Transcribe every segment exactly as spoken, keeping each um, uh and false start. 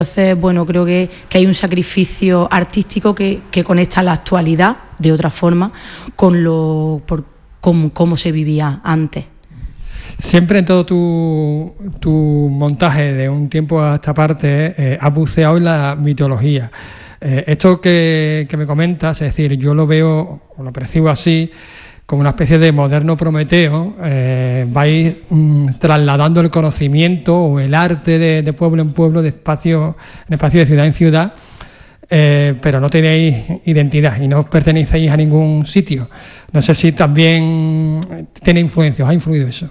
Entonces, bueno, creo que, que hay un sacrificio artístico que, que conecta la actualidad de otra forma con lo por cómo, cómo se vivía antes. Siempre en todo tu, tu montaje de un tiempo a esta parte eh, has buceado en la mitología. Eh, esto que, que me comentas, es decir, yo lo veo o lo percibo así, como una especie de moderno Prometeo, eh, vais mm, trasladando el conocimiento o el arte de, de pueblo en pueblo, de espacio en espacio, de ciudad en ciudad, eh, pero no tenéis identidad y no os pertenecéis a ningún sitio. No sé si también tiene influencia, ¿os ha influido eso?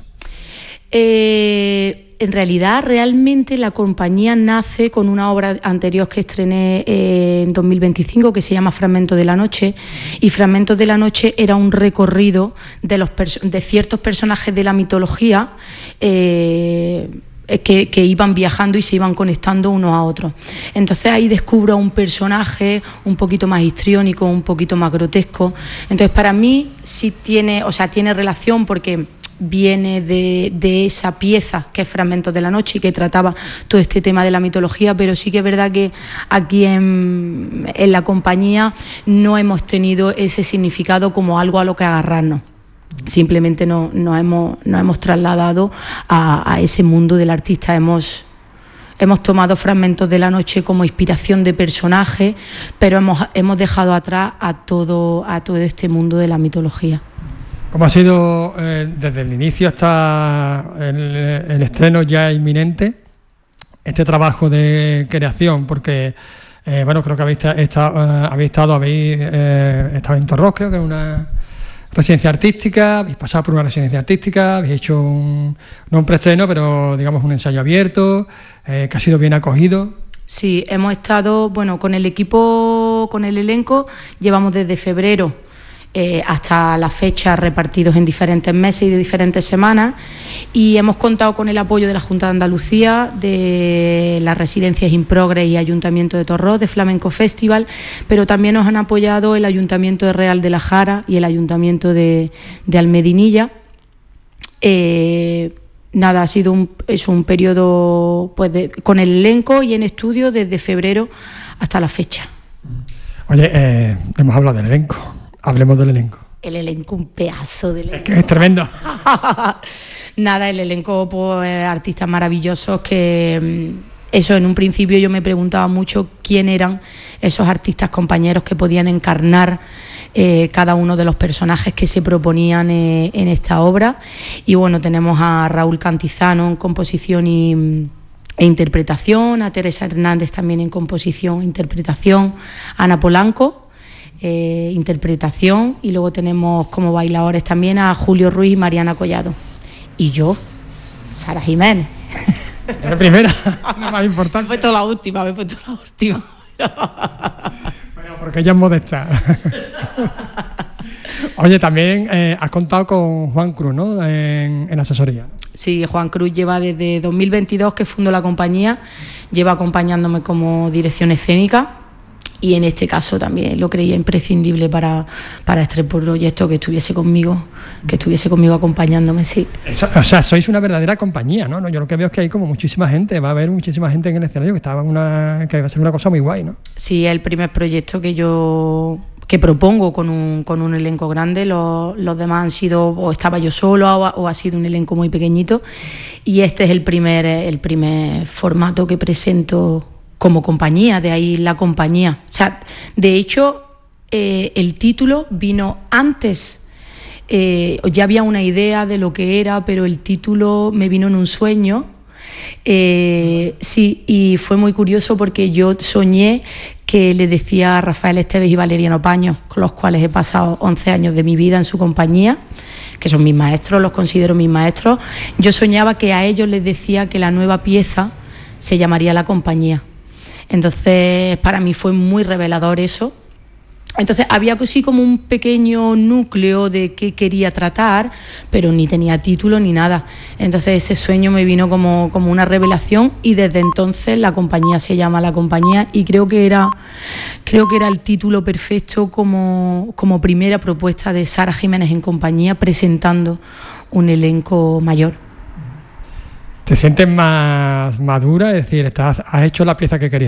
Eh, en realidad, realmente la compañía nace con una obra anterior que estrené eh, en dos mil veinticinco que se llama Fragmentos de la Noche, y Fragmentos de la Noche era un recorrido de, los de ciertos personajes de la mitología eh, que, que iban viajando y se iban conectando unos a otros. Entonces ahí descubro un personaje un poquito más histriónico, un poquito más grotesco. Entonces para mí sí tiene, o sea, tiene relación porque viene de, de esa pieza que es Fragmentos de la Noche y que trataba todo este tema de la mitología, pero sí que es verdad que aquí en, en la compañía no hemos tenido ese significado como algo a lo que agarrarnos. Simplemente nos no hemos, no hemos trasladado a, a ese mundo del artista. Hemos, hemos tomado Fragmentos de la Noche como inspiración de personaje, pero hemos, hemos dejado atrás a todo, a todo este mundo de la mitología. ¿Cómo ha sido eh, desde el inicio hasta el, el estreno ya inminente este trabajo de creación? Porque, eh, bueno, creo que habéis, estado, eh, habéis estado habéis eh, estado en Torros, creo que en una residencia artística, habéis pasado por una residencia artística, habéis hecho un, no un preestreno, pero digamos un ensayo abierto, eh, que ha sido bien acogido. Sí, hemos estado, bueno, con el equipo, con el elenco, llevamos desde febrero Eh, hasta la fecha repartidos en diferentes meses y de diferentes semanas, y hemos contado con el apoyo de la Junta de Andalucía, de las residencias In Progress y Ayuntamiento de Torros, de Flamenco Festival, pero también nos han apoyado el Ayuntamiento de Real de la Jara y el Ayuntamiento de, de Almedinilla. Eh, nada, ha sido un, es un periodo pues de, con el elenco y en estudio desde febrero hasta la fecha. Oye, eh, hemos hablado del elenco. Hablemos del elenco. El elenco, un pedazo de elenco. Es que es tremendo. Nada, el elenco, pues artistas maravillosos que... Eso, en un principio yo me preguntaba mucho quién eran esos artistas compañeros que podían encarnar eh, cada uno de los personajes que se proponían eh, en esta obra. Y bueno, tenemos a Raúl Cantizano en composición y... e interpretación, a Teresa Hernández también en composición e interpretación, Ana Polanco, Eh, interpretación, y luego tenemos como bailadores también a Julio Ruiz y Mariana Collado. Y yo, Sara Jiménez. La primera, la más importante. Me he puesto la última, me he puesto la última. Bueno, porque ella es modesta. Oye, también eh, has contado con Juan Cruz, ¿no? En, en asesoría. Sí, Juan Cruz lleva desde dos mil veintidós, que fundó la compañía, lleva acompañándome como dirección escénica. Y en este caso también lo creía imprescindible para, para este proyecto, que estuviese conmigo, que estuviese conmigo acompañándome, sí. Eso, o sea, sois una verdadera compañía, ¿no? Yo lo que veo es que hay como muchísima gente, va a haber muchísima gente en el escenario, que estaba una, que va a ser una cosa muy guay, ¿no? Sí, es el primer proyecto que yo que propongo con un, con un elenco grande. Los, los demás han sido, o estaba yo solo, o, o ha sido un elenco muy pequeñito, y este es el primer, el primer formato que presento como compañía, de ahí la compañía. O sea, de hecho, eh, el título vino antes, eh, ya había una idea de lo que era, pero el título me vino en un sueño. Eh, sí, y fue muy curioso porque yo soñé que le decía a Rafael Esteves y Valeriano Paños, con los cuales he pasado once años de mi vida en su compañía, que son mis maestros, los considero mis maestros. Yo soñaba que a ellos les decía que la nueva pieza se llamaría La Compañía. Entonces, para mí fue muy revelador eso. Entonces, había así como un pequeño núcleo de qué quería tratar, pero ni tenía título ni nada. Entonces, ese sueño me vino como, como una revelación, y desde entonces la compañía se llama La Compañía, y creo que era, creo que era el título perfecto como, como primera propuesta de Sara Jiménez en compañía, presentando un elenco mayor. ¿Te sientes más madura? Es decir, estás, has hecho la pieza que querías